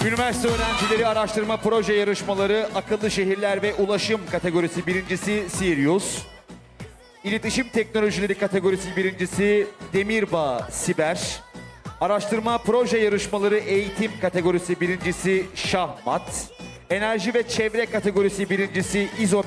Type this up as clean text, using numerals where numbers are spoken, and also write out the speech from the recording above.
Üniversite öğrencileri araştırma proje yarışmaları akıllı şehirler ve ulaşım kategorisi birincisi Sirius. İletişim teknolojileri kategorisi birincisi Demirbağ Siber. Araştırma proje yarışmaları eğitim kategorisi birincisi Şahmat. Enerji ve çevre kategorisi birincisi İzo